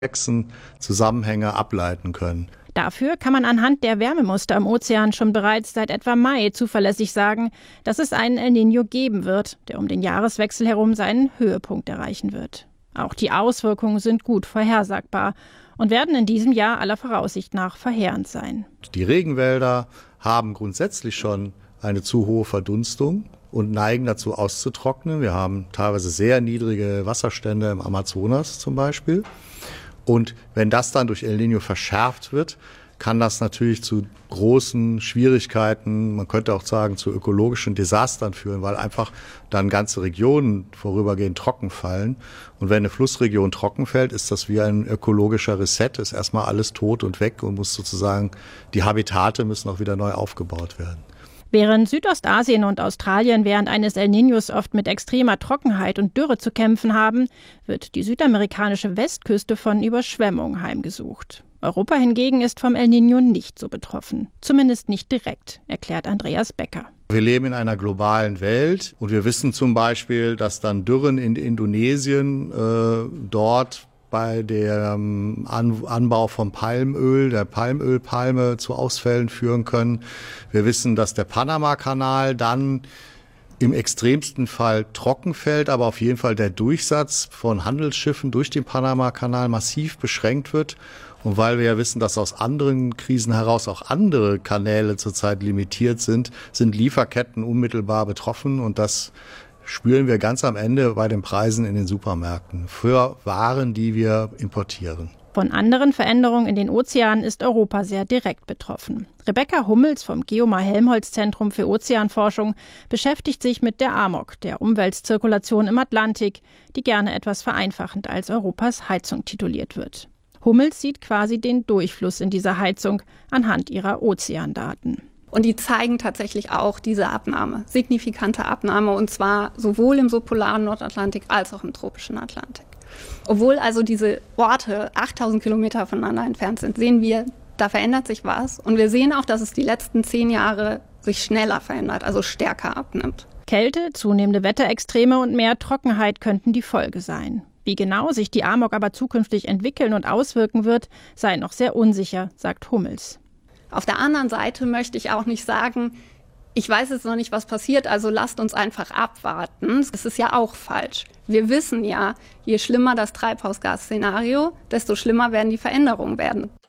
Zusammenhänge ableiten können. Dafür kann man anhand der Wärmemuster im Ozean schon bereits seit etwa Mai zuverlässig sagen, dass es einen El Niño geben wird, der um den Jahreswechsel herum seinen Höhepunkt erreichen wird. Auch die Auswirkungen sind gut vorhersagbar und werden in diesem Jahr aller Voraussicht nach verheerend sein. Die Regenwälder haben grundsätzlich schon eine zu hohe Verdunstung und neigen dazu auszutrocknen. Wir haben teilweise sehr niedrige Wasserstände im Amazonas zum Beispiel. Und wenn das dann durch El Niño verschärft wird, kann das natürlich zu großen Schwierigkeiten, man könnte auch sagen zu ökologischen Desastern führen, weil einfach dann ganze Regionen vorübergehend trocken fallen. Und wenn eine Flussregion trocken fällt, ist das wie ein ökologischer Reset, ist erstmal alles tot und weg und muss sozusagen, die Habitate müssen auch wieder neu aufgebaut werden. Während Südostasien und Australien während eines El Niños oft mit extremer Trockenheit und Dürre zu kämpfen haben, wird die südamerikanische Westküste von Überschwemmungen heimgesucht. Europa hingegen ist vom El Niño nicht so betroffen. Zumindest nicht direkt, erklärt Andreas Becker. Wir leben in einer globalen Welt und wir wissen zum Beispiel, dass dann Dürren in Indonesien dort bei dem Anbau von Palmöl, der Palmölpalme zu Ausfällen führen können. Wir wissen, dass der Panama-Kanal dann im extremsten Fall trocken fällt, aber auf jeden Fall der Durchsatz von Handelsschiffen durch den Panama-Kanal massiv beschränkt wird. Und weil wir ja wissen, dass aus anderen Krisen heraus auch andere Kanäle zurzeit limitiert sind, sind Lieferketten unmittelbar betroffen und das spüren wir ganz am Ende bei den Preisen in den Supermärkten für Waren, die wir importieren. Von anderen Veränderungen in den Ozeanen ist Europa sehr direkt betroffen. Rebecca Hummels vom Geomar-Helmholtz-Zentrum für Ozeanforschung beschäftigt sich mit der AMOC, der Umweltzirkulation im Atlantik, die gerne etwas vereinfachend als Europas Heizung tituliert wird. Hummels sieht quasi den Durchfluss in dieser Heizung anhand ihrer Ozeandaten. Und die zeigen tatsächlich auch diese Abnahme, signifikante Abnahme, und zwar sowohl im subpolaren Nordatlantik als auch im tropischen Atlantik. Obwohl also diese Orte 8000 Kilometer voneinander entfernt sind, sehen wir, da verändert sich was. Und wir sehen auch, dass es die letzten 10 Jahre sich schneller verändert, also stärker abnimmt. Kälte, zunehmende Wetterextreme und mehr Trockenheit könnten die Folge sein. Wie genau sich die AMOC aber zukünftig entwickeln und auswirken wird, sei noch sehr unsicher, sagt Hummels. Auf der anderen Seite möchte ich auch nicht sagen, ich weiß jetzt noch nicht, was passiert, also lasst uns einfach abwarten. Das ist ja auch falsch. Wir wissen ja, je schlimmer das Treibhausgasszenario, desto schlimmer werden die Veränderungen werden.